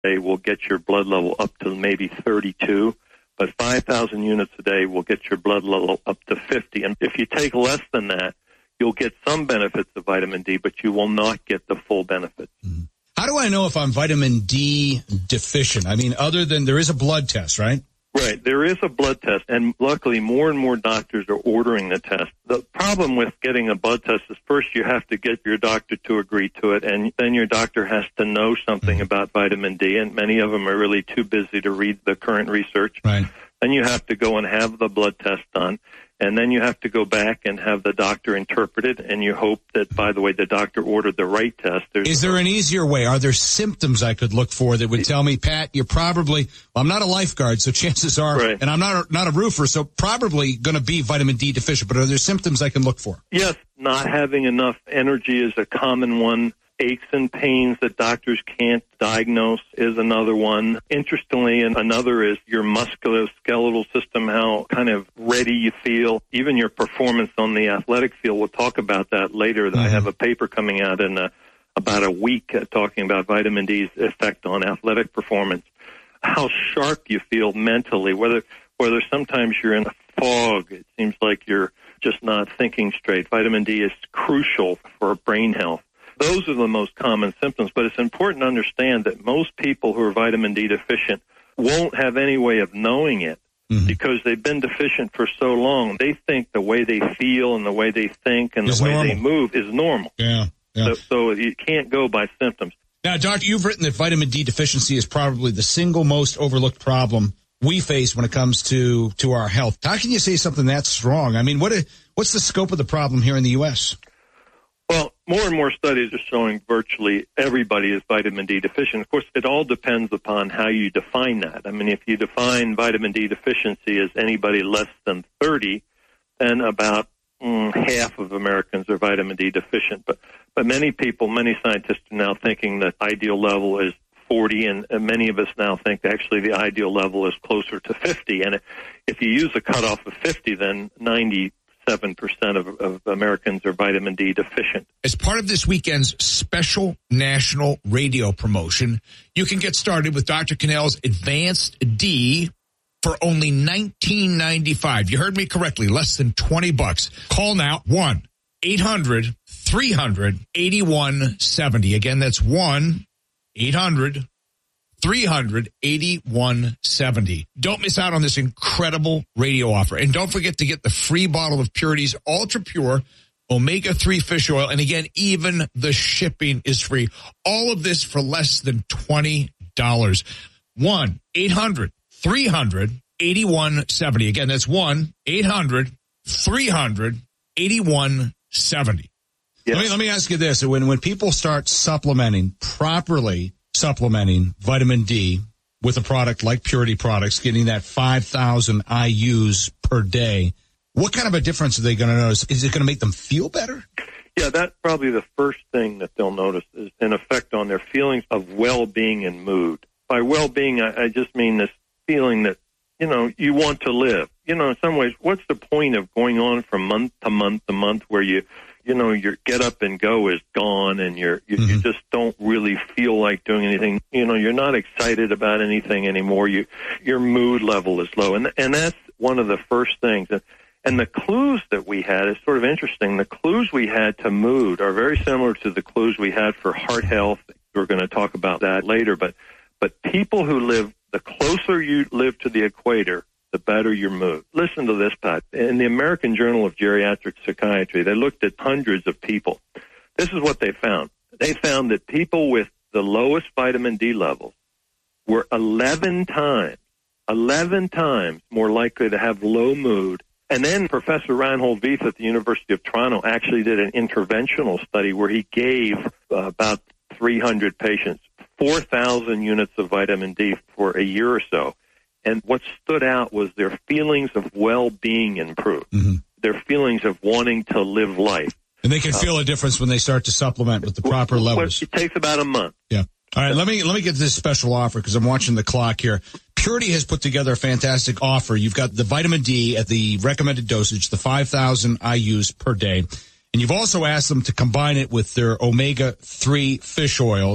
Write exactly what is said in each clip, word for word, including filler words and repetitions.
They will get your blood level up to maybe thirty-two, but five thousand units a day will get your blood level up to fifty. And if you take less than that, you'll get some benefits of vitamin D, but you will not get the full benefits. Mm-hmm. How do I know if I'm vitamin D deficient? I mean, other than there is a blood test, right? Right. There is a blood test, and luckily more and more doctors are ordering the test. The problem with getting a blood test is first you have to get your doctor to agree to it, and then your doctor has to know something mm-hmm. about vitamin D, and many of them are really too busy to read the current research. Right. Then you have to go and have the blood test done, and then you have to go back and have the doctor interpret it, and you hope that, by the way, the doctor ordered the right test. There's Is there an easier way? Are there symptoms I could look for that would tell me, Pat, you're probably, well, I'm not a lifeguard, so chances are, right. and I'm not a, not a roofer, so probably going to be vitamin D deficient, but are there symptoms I can look for? Yes, not having enough energy is a common one. Aches and pains that doctors can't diagnose is another one. Interestingly, and another is your musculoskeletal system, how kind of ready you feel, even your performance on the athletic field. We'll talk about that later. Mm-hmm. I have a paper coming out in a, about a week uh, talking about vitamin D's effect on athletic performance. How sharp you feel mentally, whether whether sometimes you're in a fog, it seems like you're just not thinking straight. Vitamin D is crucial for brain health. Those are the most common symptoms, but it's important to understand that most people who are vitamin D deficient won't have any way of knowing it mm-hmm. because they've been deficient for so long. They think the way they feel and the way they think and it's the way normal. they move is normal. Yeah, yeah. So, so you can't go by symptoms. Now, Doctor, you've written that vitamin D deficiency is probably the single most overlooked problem we face when it comes to, to our health. How can you say something that strong? I mean, what a, what's the scope of the problem here in the U S? Well, more and more studies are showing virtually everybody is vitamin D deficient. Of course, it all depends upon how you define that. I mean, if you define vitamin D deficiency as anybody less than thirty, then about mm, half of Americans are vitamin D deficient. But, but many people, many scientists are now thinking that ideal level is forty, and, and many of us now think actually the ideal level is closer to fifty. And if you use a cutoff of fifty, then ninety Seven percent of, of Americans are vitamin D deficient. As part of this weekend's special national radio promotion, you can get started with Doctor Cannell's Advanced D for only nineteen ninety-five. You heard me correctly, less than twenty bucks. Call now, one eight hundred three hundred eighty-one seventy. Again, that's one eight hundred three hundred eighty-one seventy. Don't miss out on this incredible radio offer. And don't forget to get the free bottle of Purity's Ultra Pure omega three fish oil. And again, even the shipping is free. All of this for less than twenty dollars. one eight hundred three hundred eighty-one seventy. Again, that's one eight hundred three hundred eighty-one seventy. Yes. Let me, let me ask you this. When, when people start supplementing properly, supplementing vitamin D with a product like Purity Products, getting that five thousand I U's per day, what kind of a difference are they going to notice? Is it going to make them feel better? Yeah, that's probably the first thing that they'll notice is an effect on their feelings of well-being and mood. By well-being, I, I just mean this feeling that, you know, you want to live. You know, in some ways, what's the point of going on from month to month to month where you you know, your get up and go is gone and you're, you, mm-hmm. you just don't really feel like doing anything. You know, you're not excited about anything anymore. You, your mood level is low. And, and that's one of the first things. And, and the clues that we had is sort of interesting. The clues we had to mood are very similar to the clues we had for heart health. We're going to talk about that later. But, but people who live, the closer you live to the equator, the better your mood. Listen to this, Pat. In the American Journal of Geriatric Psychiatry, they looked at hundreds of people. This is what they found. They found that people with the lowest vitamin D levels were eleven times, eleven times more likely to have low mood. And then Professor Reinhold Vieth at the University of Toronto actually did an interventional study where he gave uh, about three hundred patients four thousand units of vitamin D for a year or so. And what stood out was their feelings of well-being improved, mm-hmm. their feelings of wanting to live life. And they can feel uh, a difference when they start to supplement with the proper levels. It takes about a month. Yeah. All right, let me let me get this special offer because I'm watching the clock here. Purity has put together a fantastic offer. You've got the vitamin D at the recommended dosage, the five thousand I U's per day. And you've also asked them to combine it with their omega three fish oils.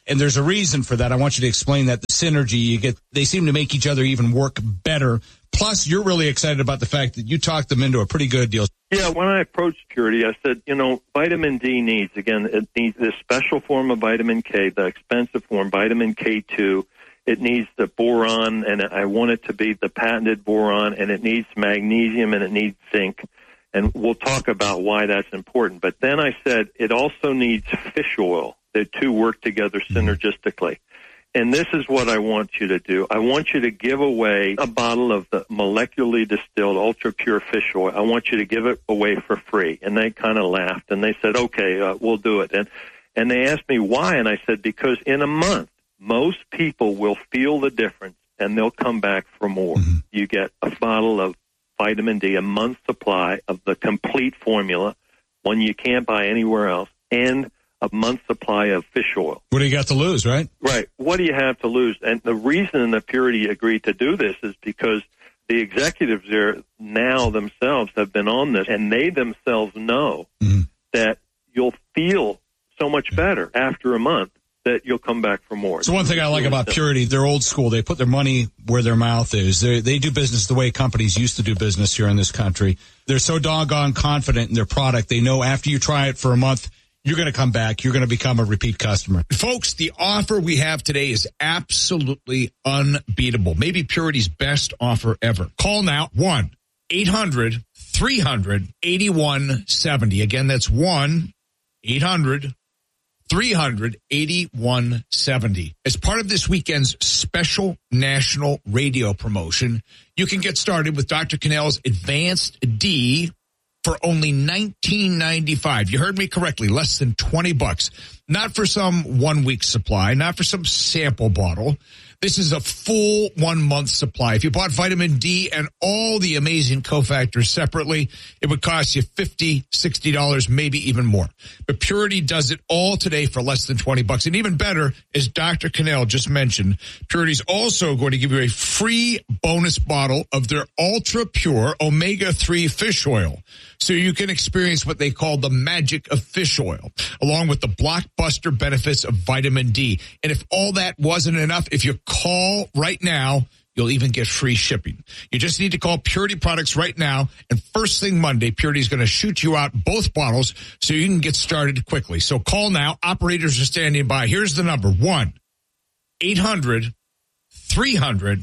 And there's a reason for that. I want you to explain that. The synergy you get, they seem to make each other even work better. Plus, you're really excited about the fact that you talked them into a pretty good deal. Yeah, when I approached Purity, I said, you know, vitamin D needs, again, it needs this special form of vitamin K, the expensive form, vitamin K two. It needs the boron, and I want it to be the patented boron, and it needs magnesium, and it needs zinc. And we'll talk about why that's important. But then I said it also needs fish oil. The two work together synergistically. And this is what I want you to do. I want you to give away a bottle of the molecularly distilled ultra-pure fish oil. I want you to give it away for free. And they kind of laughed, and they said, okay, uh, we'll do it. And, and they asked me why, and I said, because in a month, most people will feel the difference, and they'll come back for more. Mm-hmm. You get a bottle of vitamin D, a month's supply of the complete formula, one you can't buy anywhere else, and a month's supply of fish oil. What do you got to lose, right? Right. What do you have to lose? And the reason the Purity agreed to do this is because the executives there now themselves have been on this, and they themselves know mm-hmm. that you'll feel so much better after a month that you'll come back for more. So one thing I like about Purity, they're old school. They put their money where their mouth is. They they do business the way companies used to do business here in this country. They're so doggone confident in their product. They know after you try it for a month, you're going to come back. You're going to become a repeat customer. Folks, the offer we have today is absolutely unbeatable. Maybe Purity's best offer ever. Call now, one eight hundred three hundred eighty-one seventy. Again, that's one eight hundred three hundred eighty-one seventy. As part of this weekend's special national radio promotion, you can get started with Doctor Cannell's Advanced D for only nineteen ninety-five. You heard me correctly, less than twenty bucks. Not for some one-week supply, not for some sample bottle. This is a full one-month supply. If you bought vitamin D and all the amazing cofactors separately, it would cost you fifty dollars, sixty dollars, maybe even more. But Purity does it all today for less than twenty bucks. And even better, as Doctor Cannell just mentioned, Purity's also going to give you a free bonus bottle of their ultra-pure omega three fish oil. So you can experience what they call the magic of fish oil, along with the blockbuster benefits of vitamin D. And if all that wasn't enough, if you call right now, you'll even get free shipping. You just need to call Purity Products right now, and first thing Monday, Purity is going to shoot you out both bottles so you can get started quickly. So call now. Operators are standing by. Here's the number, one eight hundred three hundred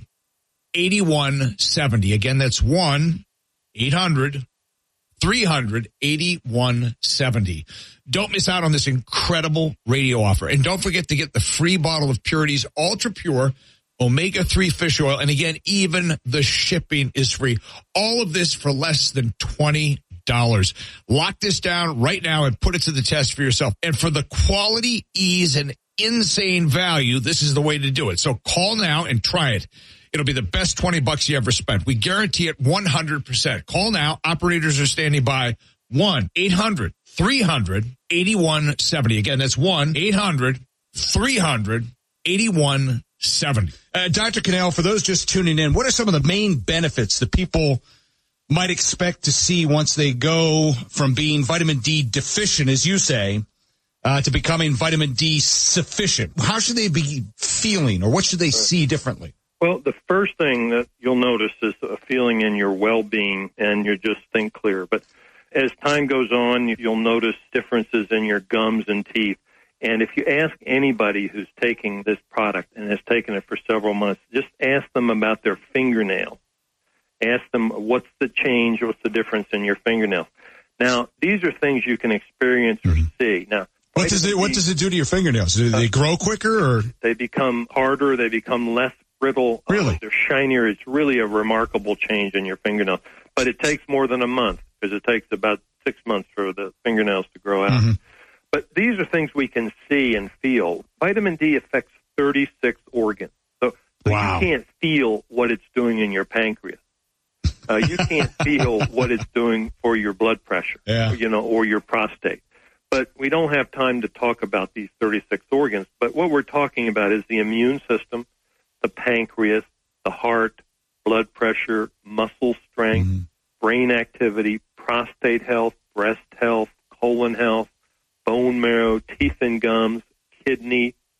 eighty-one seventy. Again, that's one eight hundred three hundred eighty-one seventy. Don't miss out on this incredible radio offer. And don't forget to get the free bottle of Purity's Ultra Pure omega three fish oil. And again, even the shipping is free. All of this for less than twenty dollars. Lock this down right now and put it to the test for yourself. And for the quality, ease, and insane value, this is the way to do it. So call now and try it. It'll be the best twenty bucks you ever spent. We guarantee it one hundred percent. Call now. Operators are standing by. one eight hundred three hundred eighty-one seventy. Again, that's one eight hundred three hundred eighty-one seventy. Uh, Doctor Cannell, for those just tuning in, what are some of the main benefits that people might expect to see once they go from being vitamin D deficient, as you say, uh, to becoming vitamin D sufficient? How should they be feeling, or what should they see differently? Well, the first thing that you'll notice is a feeling in your well-being, and you just think clear. But as time goes on, you'll notice differences in your gums and teeth. And if you ask anybody who's taking this product and has taken it for several months, just ask them about their fingernails. Ask them what's the change, what's the difference in your fingernails. Now, these are things you can experience or see. Now, what does it what does it do to your fingernails? Do they grow quicker, or they become harder? They become less brittle. Really? Uh, they're shinier. It's really a remarkable change in your fingernails. But it takes more than a month, because it takes about six months for the fingernails to grow out. Mm-hmm. But these are things we can see and feel. Vitamin D affects thirty-six organs. So, so wow. You can't feel what it's doing in your pancreas. Uh, you can't feel what it's doing for your blood pressure, yeah. you know, or your prostate. But we don't have time to talk about these thirty-six organs. But what we're talking about is the immune system, the pancreas, the heart, blood pressure, muscle strength, mm-hmm. brain activity, prostate health, breast health, colon health, bone marrow, teeth and gums, kidney,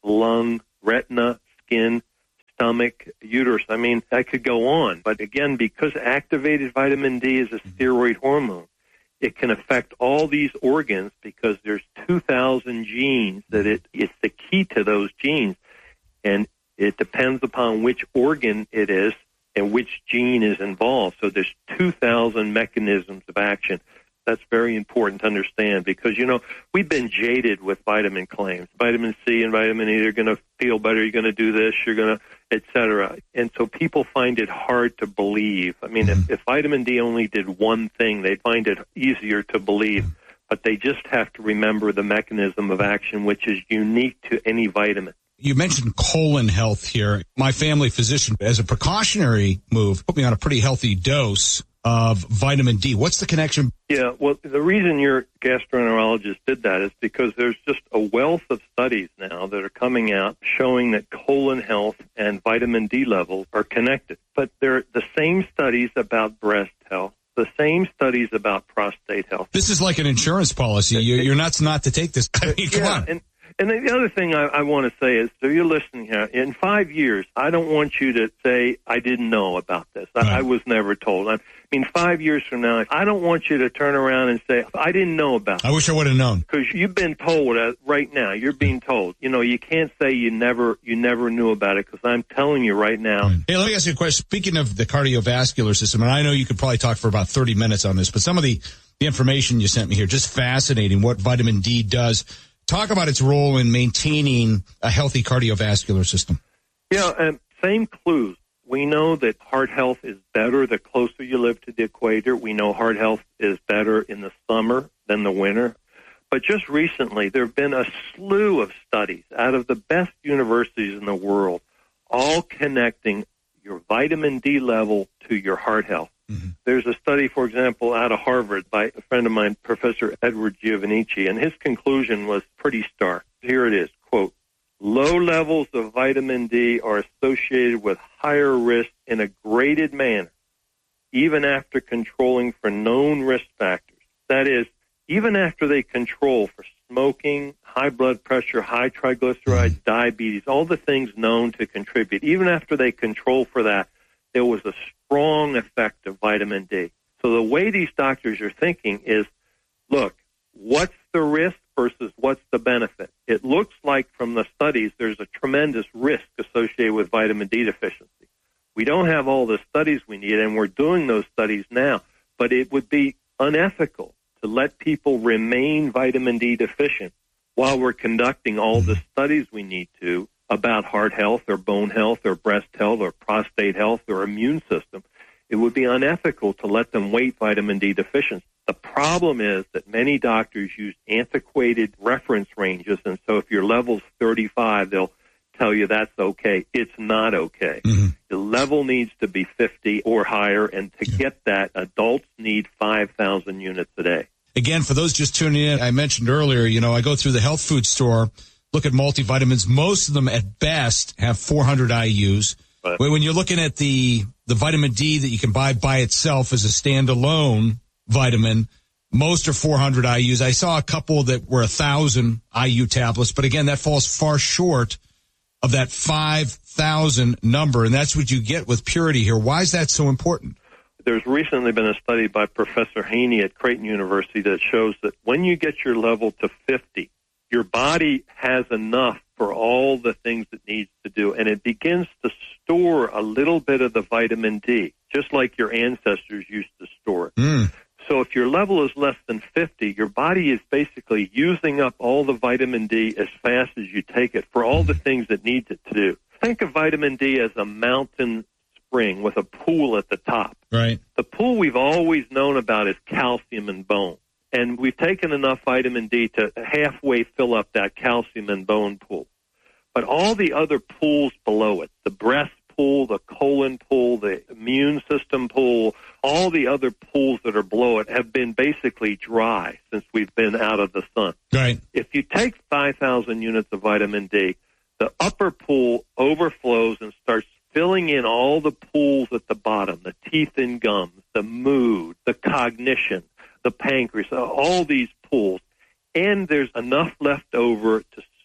lung, retina, skin, stomach, uterus. I mean, I could go on. But again, because activated vitamin D is a steroid hormone, it can affect all these organs because there's two thousand genes that it, it's the key to those genes. And it depends upon which organ it is and which gene is involved. So there's two thousand mechanisms of action. That's very important to understand because, you know, we've been jaded with vitamin claims. Vitamin C and vitamin E, you're going to feel better, you're going to do this, you're going to, et cetera. And so people find it hard to believe. I mean, if, if vitamin D only did one thing, they'd find it easier to believe. But they just have to remember the mechanism of action, which is unique to any vitamin. You mentioned colon health here. My family physician, as a precautionary move, put me on a pretty healthy dose of vitamin D. What's the connection? Yeah, well, the reason your gastroenterologist did that is because there's just a wealth of studies now that are coming out showing that colon health and vitamin D levels are connected. But they're the same studies about breast health, the same studies about prostate health. This is like an insurance policy. You, you're nuts not to take this. I mean, come yeah, on. And, And the other thing I, I want to say is, so you're listening here, in five years, I don't want you to say, I didn't know about this. I, Right. I was never told. I mean, five years from now, I don't want you to turn around and say, I didn't know about I it. wish I would have known. Because you've been told uh, right now, you're being told. You know, you can't say you never you never knew about it because I'm telling you right now. Right. Hey, let me ask you a question. Speaking of the cardiovascular system, and I know you could probably talk for about thirty minutes on this, but some of the, the information you sent me here, just fascinating what vitamin D does. Talk about its role in maintaining a healthy cardiovascular system. Yeah, and same clues. We know that heart health is better the closer you live to the equator. We know heart health is better in the summer than the winter. But just recently, there have been a slew of studies out of the best universities in the world, all connecting your vitamin D level to your heart health. Mm-hmm. There's a study, for example, out of Harvard by a friend of mine, Professor Edward Giovannacci, and his conclusion was pretty stark. Here it is, quote, low levels of vitamin D are associated with higher risk in a graded manner, even after controlling for known risk factors. That is, even after they control for smoking, high blood pressure, high triglycerides, diabetes, all the things known to contribute, even after they control for that, there was a strong effect of vitamin D. So the way these doctors are thinking is, look, what's the risk versus what's the benefit? It looks like from the studies there's a tremendous risk associated with vitamin D deficiency. We don't have all the studies we need, and we're doing those studies now, but it would be unethical to let people remain vitamin D deficient while we're conducting all the studies we need to about heart health or bone health or breast health or prostate health or immune system. It would be unethical to let them wait vitamin D deficiency. The problem is that many doctors use antiquated reference ranges, and so if your level's thirty-five, they'll tell you that's okay. It's not okay. Mm-hmm. The level needs to be fifty or higher, and to yeah. get that, adults need five thousand units a day. Again, for those just tuning in, I mentioned earlier, you know, I go through the health food store, look at multivitamins. Most of them at best have four hundred I U's. Right. When you're looking at the, the vitamin D that you can buy by itself as a standalone vitamin, most are four hundred I U's. I saw a couple that were one thousand I U tablets, but again, that falls far short of that five thousand number, and that's what you get with Purity here. Why is that so important? There's recently been a study by Professor Haney at Creighton University that shows that when you get your level to fifty, your body has enough for all the things it needs to do, and it begins to store a little bit of the vitamin D, just like your ancestors used to store it. Mm. So if your level is less than fifty, your body is basically using up all the vitamin D as fast as you take it for all the things it needs it to do. Think of vitamin D as a mountain spring with a pool at the top. Right. The pool we've always known about is calcium and bone. And we've taken enough vitamin D to halfway fill up that calcium and bone pool. But all the other pools below it, the breast pool, the colon pool, the immune system pool, all the other pools that are below it have been basically dry since we've been out of the sun. Right. If you take five thousand units of vitamin D, the upper pool overflows and starts filling in all the pools at the bottom, the teeth and gums, the mood, the cognition, the pancreas, all these pools. And there's enough left over to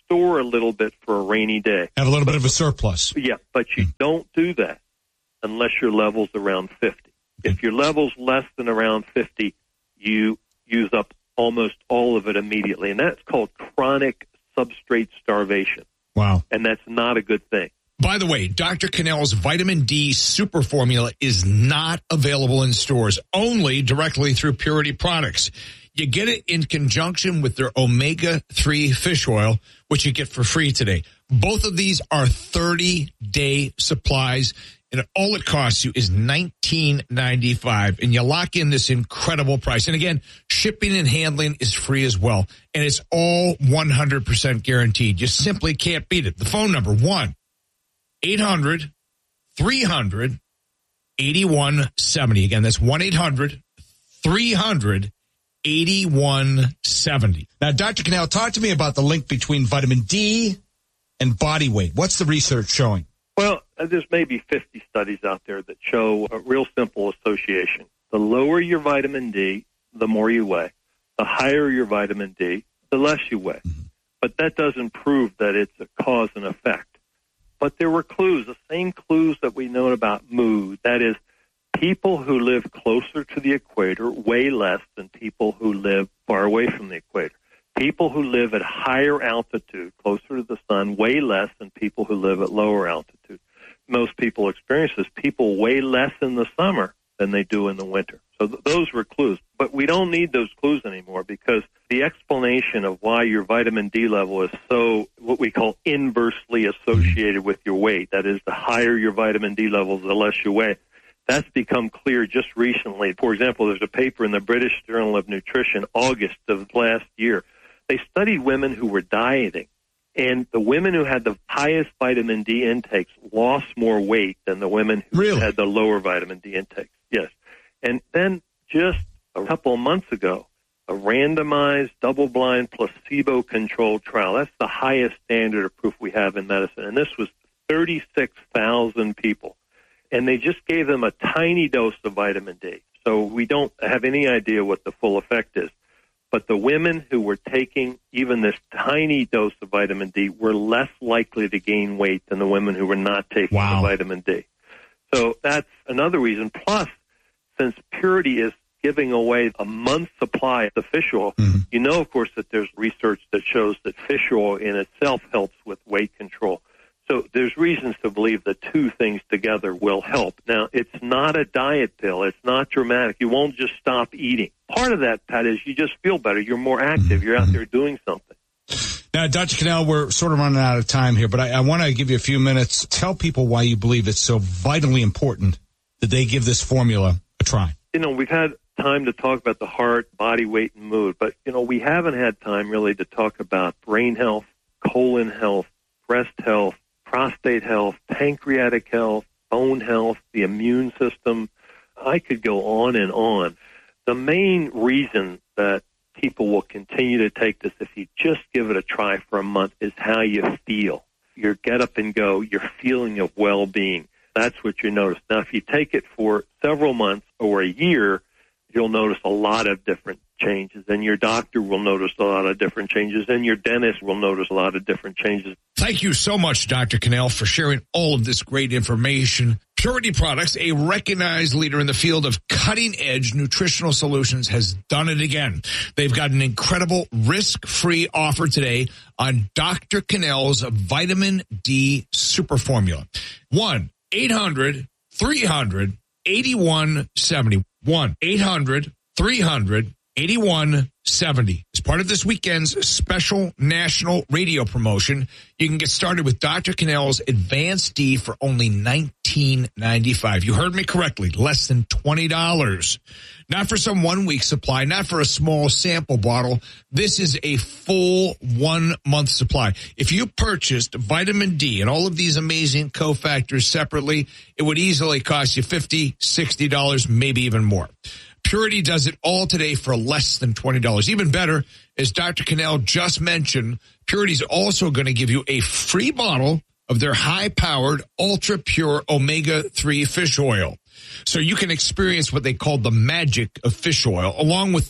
store a little bit for a rainy day. Have a little but, bit of a surplus. Yeah, but you mm. don't do that unless your level's around fifty. Mm. If your level's less than around fifty, you use up almost all of it immediately. And that's called chronic substrate starvation. Wow. And that's not a good thing. By the way, Doctor Cannell's Vitamin D Super Formula is not available in stores, only directly through Purity Products. You get it in conjunction with their omega three fish oil, which you get for free today. Both of these are thirty-day supplies, and all it costs you is nineteen ninety-five, and you lock in this incredible price. And again, shipping and handling is free as well, and it's all one hundred percent guaranteed. You simply can't beat it. The phone number, one eight hundred three hundred eighty-one seventy. Again, that's one eight hundred three hundred eighty-one seventy. Now, Doctor Cannell, talk to me about the link between vitamin D and body weight. What's the research showing? Well, there's maybe fifty studies out there that show a real simple association. The lower your vitamin D, the more you weigh. The higher your vitamin D, the less you weigh. Mm-hmm. But that doesn't prove that it's a cause and effect. But there were clues, the same clues that we know about mood. That is, people who live closer to the equator weigh less than people who live far away from the equator. People who live at higher altitude, closer to the sun, weigh less than people who live at lower altitude. Most people experience this. People weigh less in the summer than they do in the winter. So th- those were clues. But we don't need those clues anymore, because the explanation of why your vitamin D level is so, what we call inversely associated with your weight, that is, the higher your vitamin D levels, the less you weigh, that's become clear just recently. For example, there's a paper in the British Journal of Nutrition, August of last year. They studied women who were dieting, and the women who had the highest vitamin D intakes lost more weight than the women who really? had the lower vitamin D intakes. Yes. And then just a couple of months ago, a randomized, double-blind, placebo-controlled trial. That's the highest standard of proof we have in medicine. And this was thirty-six thousand people. And they just gave them a tiny dose of vitamin D. So we don't have any idea what the full effect is. But the women who were taking even this tiny dose of vitamin D were less likely to gain weight than the women who were not taking wow. the vitamin D. So that's another reason. Plus, since Purity is giving away a month's supply of the fish oil, mm-hmm. you know, of course, that there's research that shows that fish oil in itself helps with weight control. So there's reasons to believe the two things together will help. Now, it's not a diet pill. It's not dramatic. You won't just stop eating. Part of that, Pat, is you just feel better. You're more active. You're out there doing something. Now, Doctor Cannell, we're sort of running out of time here, but I, I want to give you a few minutes. Tell people why you believe it's so vitally important that they give this formula a try. You know, we've had time to talk about the heart, body weight, and mood, but, you know, we haven't had time really to talk about brain health, colon health, breast health, prostate health, pancreatic health, bone health, the immune system. I could go on and on. The main reason that people will continue to take this, if you just give it a try for a month, is how you feel. Your get up and go, your feeling of well-being. That's what you notice. Now, if you take it for several months or a year, you'll notice a lot of different changes, and your doctor will notice a lot of different changes, and your dentist will notice a lot of different changes. Thank you so much, Doctor Cannell, for sharing all of this great information. Purity Products, a recognized leader in the field of cutting-edge nutritional solutions, has done it again. They've got an incredible risk-free offer today on Doctor Cannell's Vitamin D Super Formula. one eight hundred three hundred eighty-one seventy. one eight hundred three hundred eighty-one seventy. As part of this weekend's special national radio promotion, you can get started with Doctor Cannell's Advanced D for only nineteen ninety-five. You heard me correctly, less than twenty dollars. Not for some one-week supply, not for a small sample bottle. This is a full one-month supply. If you purchased vitamin D and all of these amazing cofactors separately, it would easily cost you fifty dollars, sixty dollars, maybe even more. Purity does it all today for less than twenty dollars. Even better, as Doctor Cannell just mentioned, Purity's also going to give you a free bottle of their high-powered, ultra-pure omega three fish oil. So you can experience what they call the magic of fish oil, along with the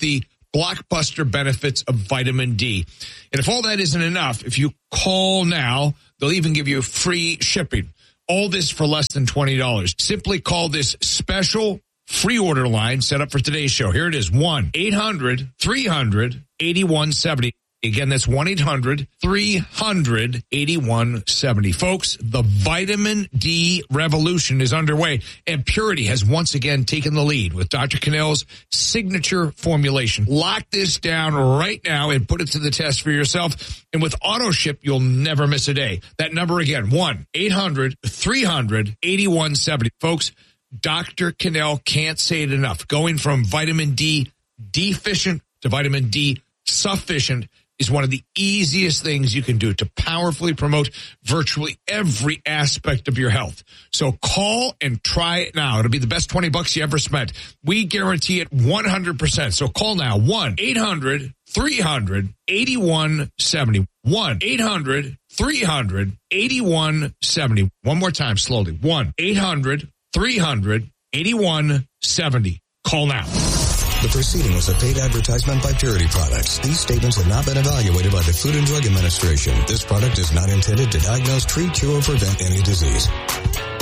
blockbuster benefits of vitamin D. And if all that isn't enough, if you call now, they'll even give you free shipping. All this for less than twenty dollars. Simply call this special free order line set up for today's show. Here it is, one eight hundred three hundred eighty-one seventy. Again, that's one eight hundred three hundred eighty-one seventy. Folks, the vitamin D revolution is underway, and Purity has once again taken the lead with Doctor Cannell's signature formulation. Lock this down right now and put it to the test for yourself. And with auto ship, you'll never miss a day. That number again, one eight hundred three hundred eighty-one seventy. Folks, Doctor Cannell can't say it enough. Going from vitamin D deficient to vitamin D sufficient is one of the easiest things you can do to powerfully promote virtually every aspect of your health. So call and try it now. It'll be the best twenty bucks you ever spent. We guarantee it one hundred percent. So call now, one eight hundred three hundred eighty-one seventy. one eight hundred three hundred eighty-one seventy. One more time, slowly. one eight hundred three hundred eighty-one seventy. Call now. The proceeding was a paid advertisement by Purity Products. These statements have not been evaluated by the Food and Drug Administration. This product is not intended to diagnose, treat, cure, or prevent any disease.